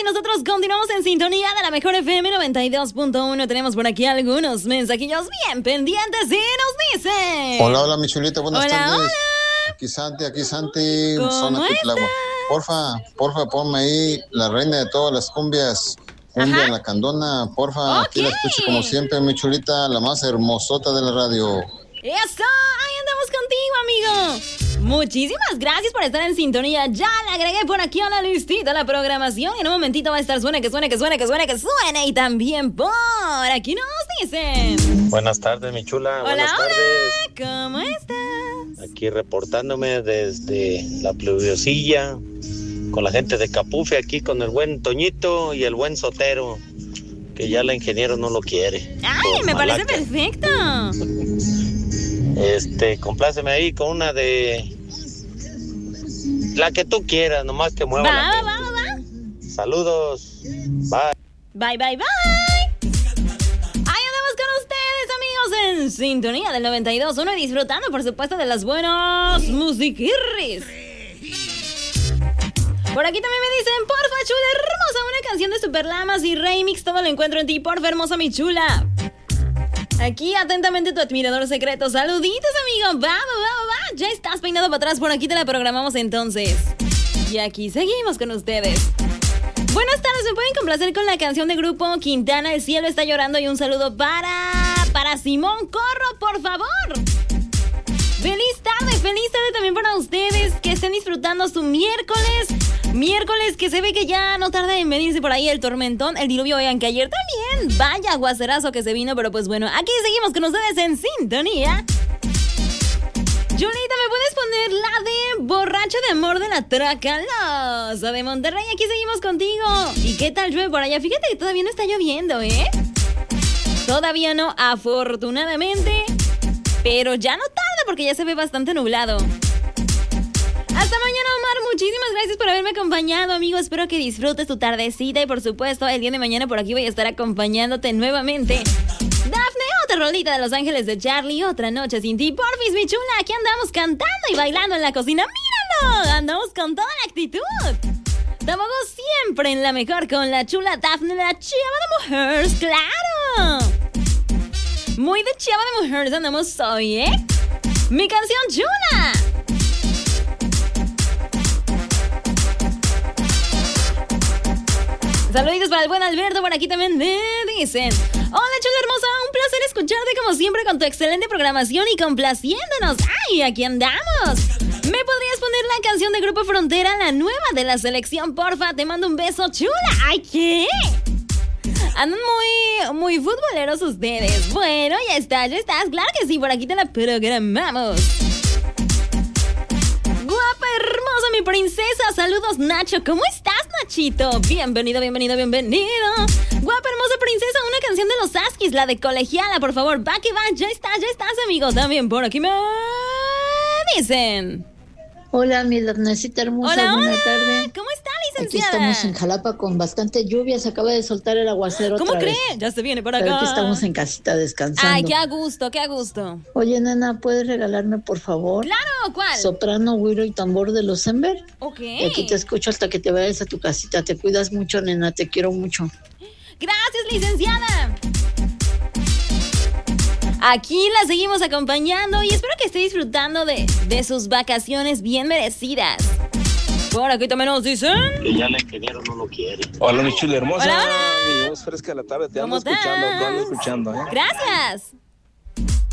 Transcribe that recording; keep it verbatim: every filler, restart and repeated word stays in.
nosotros continuamos en sintonía de la mejor F M noventa y dos punto uno. Tenemos por aquí algunos mensajillos bien pendientes y nos dice... Hola, hola, mi chulita, buenas hola, tardes. Hola. Aquí Santi, aquí Santi. ¿Cómo estás? Porfa, porfa, ponme ahí la reina de todas las cumbias. Cumbia en la candona, porfa. Okay. Aquí la escucho como siempre, mi chulita, la más hermosota de la radio. ¡Eso! ¡Ahí andamos contigo, amigo! Muchísimas gracias por estar en sintonía. Ya le agregué por aquí a la listita la programación. Y en un momentito va a estar suene, que suene, que suene, que suene, que suene. Y también por aquí nos dicen... Buenas tardes, mi chula. Hola, Buenas hola. tardes. ¿Cómo estás? Aquí reportándome desde la pluviosilla con la gente de Capufe, aquí con el buen Toñito y el buen Sotero, que ya la ingeniero no lo quiere. ¡Ay, me malaca. parece perfecto! Este, compláceme ahí con una de... la que tú quieras, nomás que mueva Va, la va, va, va. Saludos. Bye. Bye, bye, bye. Ahí andamos con ustedes, amigos, en sintonía del noventa y dos punto uno y disfrutando, por supuesto, de las buenas musiquirris. Por aquí también me dicen, porfa, chula hermosa, una canción de Superlamas y Remix, todo lo encuentro en ti, porfa, hermosa mi chula. Aquí, atentamente, tu admirador secreto. Saluditos, amigo. Vamos, vamos, va. Ya estás peinado para atrás, por aquí te la programamos entonces. Y aquí seguimos con ustedes. Buenas tardes, ¿me pueden complacer con la canción de grupo Quintana, El cielo está llorando? Y un saludo para... para Simón Corro, por favor. Feliz tarde, feliz tarde también para ustedes, que estén disfrutando su miércoles. Miércoles que se ve que ya no tarda en venirse por ahí el tormentón, el diluvio. Oigan, que ayer también, vaya aguacerazo que se vino, pero pues bueno, aquí seguimos con ustedes en sintonía. Julita, ¿me puedes poner la de Borracha de Amor de la Tracalosa de Monterrey? Aquí seguimos contigo. ¿Y qué tal llueve por allá? Fíjate que todavía no está lloviendo, ¿eh? Todavía no, afortunadamente. Pero ya no tarda porque ya se ve bastante nublado. Hasta mañana, Omar. Muchísimas gracias por haberme acompañado, amigo. Espero que disfrutes tu tardecita. Y por supuesto, el día de mañana por aquí voy a estar acompañándote nuevamente. Dafne, otra rolita de Los Ángeles de Charlie. Otra noche sin ti. Porfis, mi chula. Aquí andamos cantando y bailando en la cocina. ¡Míralo! Andamos con toda la actitud. Tampoco siempre en la mejor con la chula Dafne, la chava de mujeres. ¡Claro! Muy de chava de mujeres andamos hoy, ¿eh? Mi canción chula. Saluditos para el buen Alberto, por aquí también me dicen: hola, chula hermosa, un placer escucharte como siempre con tu excelente programación y complaciéndonos. ¡Ay, aquí andamos! ¿Me podrías poner la canción de Grupo Frontera, la nueva de la selección, porfa? Te mando un beso, chula. ¡Ay, qué! Andan muy, muy futboleros ustedes. Bueno, ya está, ya estás. Claro que sí, por aquí te la programamos. Guapa, hermosa, mi princesa. Saludos, Nacho. ¿Cómo estás, Nachito? Bienvenido, bienvenido, bienvenido. Guapa, hermosa princesa, una canción de los Askis, la de Colegiala, por favor. Va que va, ya estás, ya estás, amigo. También por aquí me dicen: hola, mi Dafnecita hermosa, hola, buena hola. tarde. ¿Cómo está, licenciada? Aquí estamos en Jalapa con bastante lluvia, se acaba de soltar el aguacero ¿Cómo otra cree? vez. Ya se viene por acá. Pero aquí estamos en casita descansando. Ay, qué a gusto, qué a gusto. Oye, nena, ¿puedes regalarme, por favor? Claro, ¿cuál? Soprano, güiro y tambor de los Ember. Ok. Y aquí te escucho hasta que te vayas a tu casita. Te cuidas mucho, nena, te quiero mucho. Gracias, licenciada. Aquí la seguimos acompañando y espero que esté disfrutando de, de sus vacaciones bien merecidas. Por aquí también nos dicen Que ya la ingeniero no lo quiere. Hola, mi chula hermosa. Hola, hola. Mi voz fresca de la tarde. Te ando ¿Cómo estás? escuchando, te ando escuchando, ¿eh? Gracias.